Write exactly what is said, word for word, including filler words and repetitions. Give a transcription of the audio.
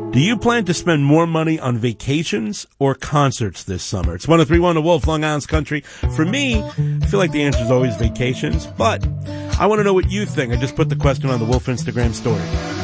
Do you plan to spend more money on vacations or concerts this summer? It's one oh three one The Wolf, Long Island's Country. For me, I feel like the answer is always vacations, but I want to know what you think. I just put the question on the Wolf Instagram story.